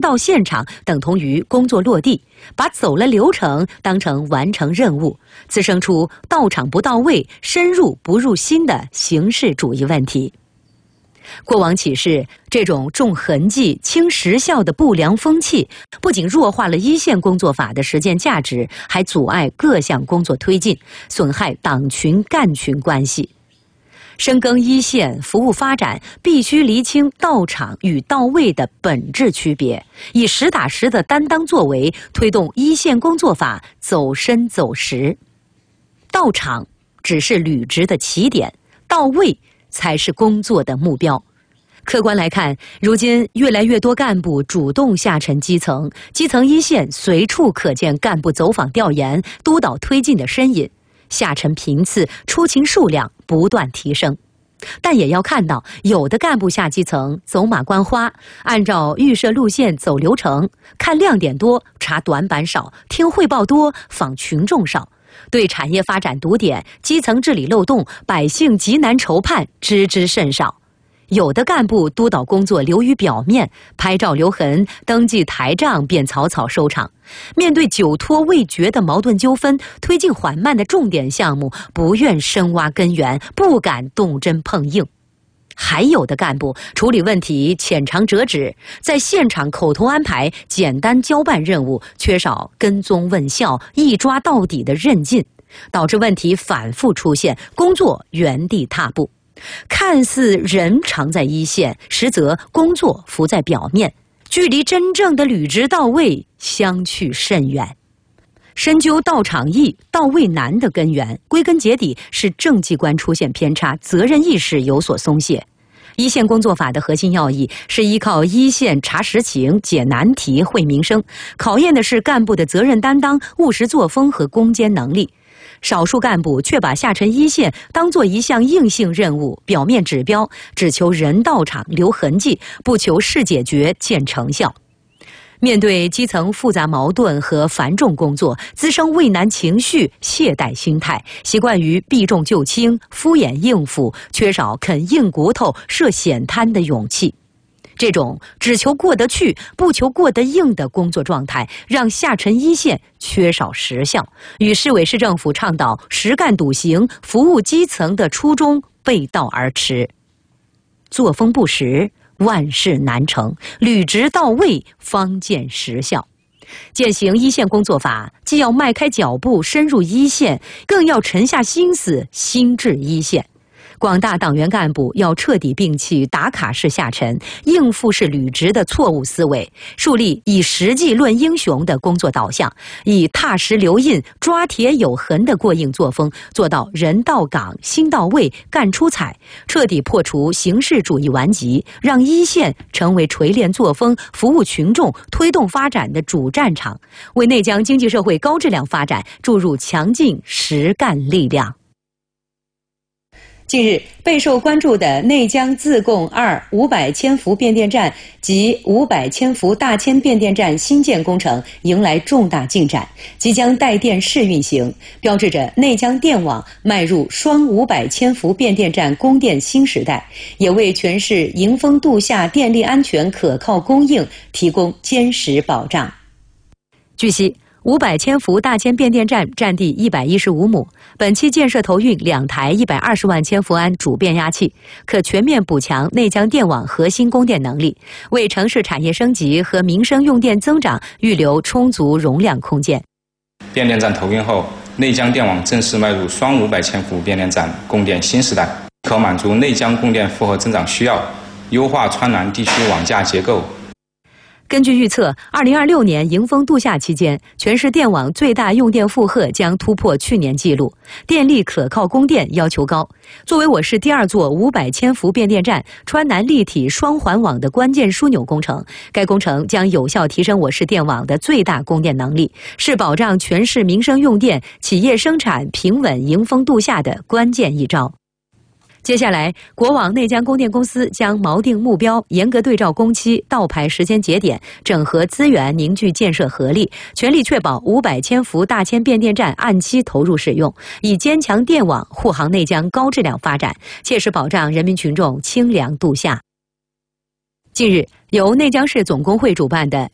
到现场等同于工作落地，把走了流程当成完成任务，滋生出到场不到位、深入不入心的形式主义问题。过往启示，这种重痕迹、轻时效的不良风气，不仅弱化了一线工作法的实践价值，还阻碍各项工作推进，损害党群干群关系。深耕一线服务发展，必须厘清到场与到位的本质区别，以实打实的担当作为，推动一线工作法走深走实。到场只是履职的起点，到位才是工作的目标。客观来看，如今越来越多干部主动下沉基层，基层一线随处可见干部走访调研、督导推进的身影，下沉频次、出勤数量不断提升。但也要看到，有的干部下基层走马观花，按照预设路线走流程，看亮点多，查短板少，听汇报多，访群众少，对产业发展堵点、基层治理漏洞、百姓急难愁盼知之甚少。有的干部督导工作流于表面，拍照留痕、登记台账便草草收场。面对久拖未决的矛盾纠纷、推进缓慢的重点项目，不愿深挖根源，不敢动真碰硬。还有的干部处理问题浅尝辄止，在现场口头安排、简单交办任务，缺少跟踪问效、一抓到底的韧劲，导致问题反复出现，工作原地踏步。看似人常在一线，实则工作浮在表面，距离真正的履职到位相去甚远。深究到场易、到位难的根源，归根结底是政绩观出现偏差，责任意识有所松懈。一线工作法的核心要义是依靠一线查实情、解难题、惠民生，考验的是干部的责任担当、务实作风和攻坚能力。少数干部却把下沉一线当作一项硬性任务、表面指标，只求人到场留痕迹，不求事解决见成效。面对基层复杂矛盾和繁重工作，滋生畏难情绪、懈怠心态，习惯于避重就轻、敷衍应付，缺少肯硬骨头、涉险滩的勇气。这种只求过得去，不求过得硬的工作状态，让下沉一线缺少实效，与市委市政府倡导实干笃行、服务基层的初衷背道而驰。作风不实，万事难成，履职到位方见实效。践行一线工作法，既要迈开脚步深入一线，更要沉下心思心治一线。广大党员干部要彻底摒弃打卡式下沉、应付式履职的错误思维，树立以实际论英雄的工作导向，以踏实留印、抓铁有痕的过硬作风，做到人到岗、心到位、干出彩，彻底破除形式主义顽疾，让一线成为锤炼作风、服务群众、推动发展的主战场，为内江经济社会高质量发展注入强劲实干力量。近日，备受关注的内江自贡2 500千伏变电站及500千伏大千变电站新建工程迎来重大进展，即将带电试运行，标志着内江电网迈入双500千伏变电站供电新时代，也为全市迎峰度夏电力安全可靠供应提供坚实保障。据悉，500千伏大千变电站占地115亩，本期建设投运2台120万千伏安主变压器，可全面补强内江电网核心供电能力，为城市产业升级和民生用电增长预留充足容量空间。 变电站投运后，内江电网正式迈入双500千伏变电站供电新时代，可满足内江供电负荷增长需要，优化川南地区网架结构。 根据预测，2026年迎峰度夏期间，全市电网最大用电负荷将突破去年纪录，电力可靠供电要求高。作为我市第2座500千伏变电站、川南立体双环网的关键枢纽工程，该工程将有效提升我市电网的最大供电能力，是保障全市民生用电、企业生产平稳迎峰度夏的关键一招。接下来，国网内江供电公司将锚定目标，严格对照工期、倒排时间节点，整合资源，凝聚建设合力，全力确保500千伏大千变电站按期投入使用，以坚强电网护航内江高质量发展，切实保障人民群众清凉度夏。近日，由内江市总工会主办的